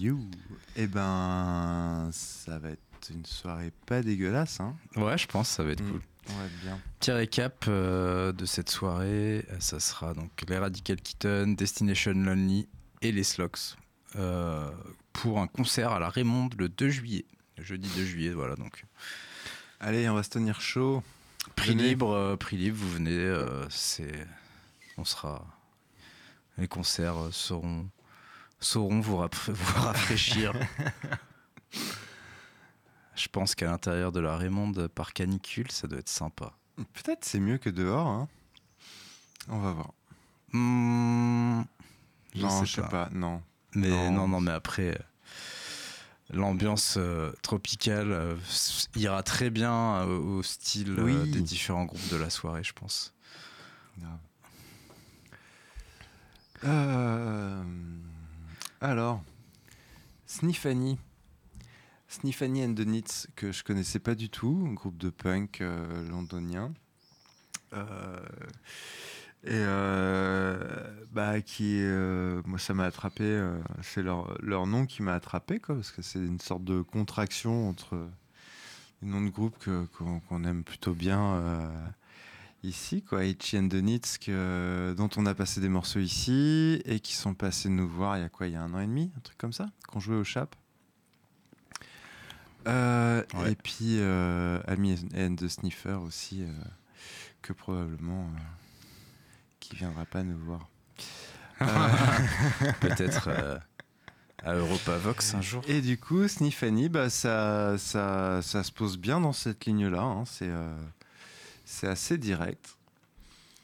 You. Eh ben, ça va être une soirée pas dégueulasse, hein. Ouais, je pense que ça va être cool. Ouais, bien. Petit récap de cette soirée, ça sera donc les Radical Kitten, Destination Lonely et les Slox pour un concert à la Raymonde le 2 juillet. Le jeudi 2 juillet, voilà donc. Allez, on va se tenir chaud. Prix libre, vous venez, les concerts sauront vous rafraîchir. Je pense qu'à l'intérieur de la Raymonde par canicule, ça doit être sympa. Peut-être c'est mieux que dehors, hein. On va voir. Je sais pas. Non. Mais non, mais après, l'ambiance tropicale ira très bien au style des différents groupes de la soirée, je pense. Alors, Sniffany and the Knits, que je connaissais pas du tout, un groupe de punk londonien. Moi ça m'a attrapé, c'est leur nom qui m'a attrapé, quoi, parce que c'est une sorte de contraction entre les noms de groupe qu'on aime plutôt bien ici, quoi. Itchy and the Knits, dont on a passé des morceaux ici et qui sont passés nous voir il y a 1 an et demi, un truc comme ça, qu'on jouait au Chap. Ouais. Et puis Amy and the Sniffer aussi, que probablement qui viendra pas nous voir. Peut-être à Europa Vox un jour. Et du coup, Sniffany, ça se pose bien dans cette ligne-là, hein. C'est assez direct.